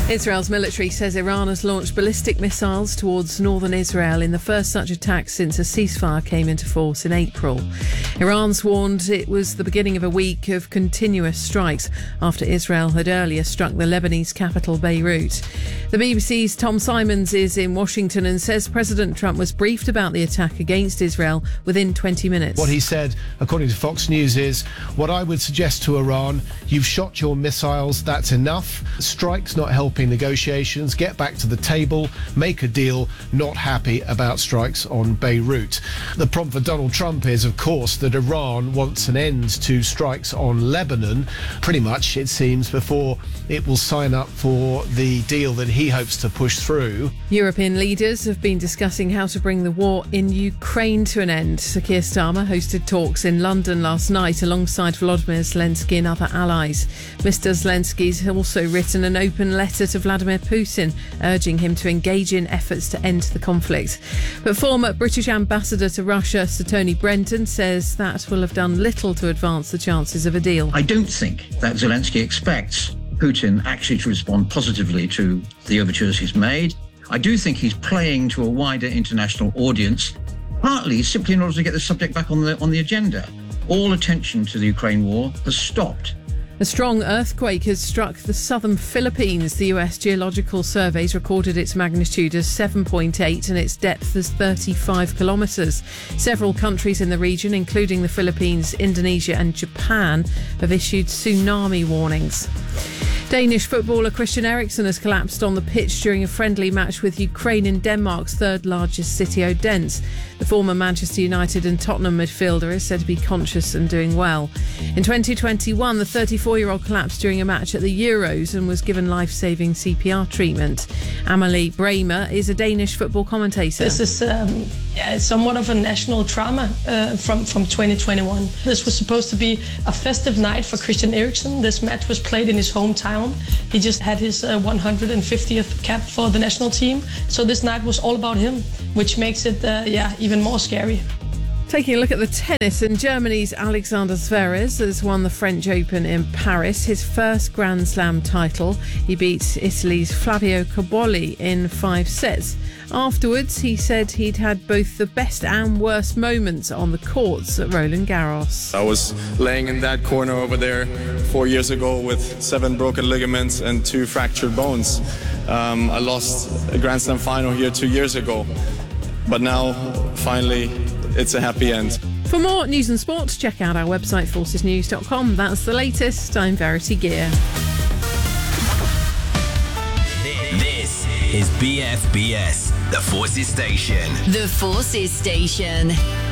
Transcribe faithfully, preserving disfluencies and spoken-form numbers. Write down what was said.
Israel's military says Iran has launched ballistic missiles towards northern Israel in the first such attack since a ceasefire came into force in April. Iran's warned it was the beginning of a week of continuous strikes after Israel had earlier struck the Lebanese capital Beirut. The B B C's Tom Simons is in Washington and says President Trump was briefed about the attack against Israel within twenty minutes. What he said, according to Fox News, is, what I would suggest to Iran, you've shot your missiles, that's enough. Strikes not helping negotiations, get back to the table, make a deal, not happy about strikes on Beirut. The problem for Donald Trump is, of course, that Iran wants an end to strikes on Lebanon, pretty much, it seems, before it will sign up for the deal that he hopes to push through. European leaders have been discussing how to bring the war in Ukraine to an end. Sir Keir Starmer hosted talks in London last night alongside Volodymyr Zelensky and other allies. Mister Zelensky's also written an open letter to Vladimir Putin, urging him to engage in efforts to end the conflict. But former British ambassador to Russia, Sir Tony Brenton, says that will have done little to advance the chances of a deal. I don't think that Zelensky expects Putin actually to respond positively to the overtures he's made. I do think he's playing to a wider international audience, partly simply in order to get the subject back on the on the agenda. All attention to the Ukraine war has stopped. A strong earthquake has struck the southern Philippines. The U S Geological Surveys recorded its magnitude as seven point eight and its depth as thirty-five kilometres. Several countries in the region, including the Philippines, Indonesia and Japan, have issued tsunami warnings. Danish footballer Christian Eriksen has collapsed on the pitch during a friendly match with Ukraine in Denmark's third largest city, Odense. The former Manchester United and Tottenham midfielder is said to be conscious and doing well. In twenty twenty-one, the thirty-four-year-old collapsed during a match at the Euros and was given life-saving C P R treatment. Amelie Bremer is a Danish football commentator. This is um, yeah, somewhat of a national trauma uh, from, from twenty twenty-one. This was supposed to be a festive night for Christian Eriksen. This match was played in his hometown. He just had his uh, one hundred fiftieth cap for the national team. So this night was all about him, which makes it uh, yeah even more scary. Taking a look at the tennis, and Germany's Alexander Zverev has won the French Open in Paris, his first Grand Slam title. He beat Italy's Flavio Cobolli in five sets. Afterwards, he said he'd had both the best and worst moments on the courts at Roland Garros. I was laying in that corner over there four years ago with seven broken ligaments and two fractured bones. Um, I lost a Grand Slam final here two years ago, but now, finally, it's a happy end. For more news and sports, check out our website, forces news dot com. That's the latest. I'm Verity Gear. This is B F B S, the Forces Station. The Forces Station.